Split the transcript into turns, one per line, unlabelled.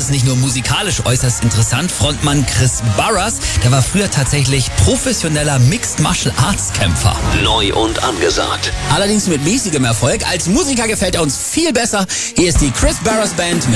ist nicht nur musikalisch äußerst interessant. Frontmann Chris Barras, der war früher tatsächlich professioneller Mixed Martial Arts Kämpfer.
Neu und angesagt.
Allerdings mit mäßigem Erfolg. Als Musiker gefällt er uns viel besser. Hier ist die Chris Barras Band mit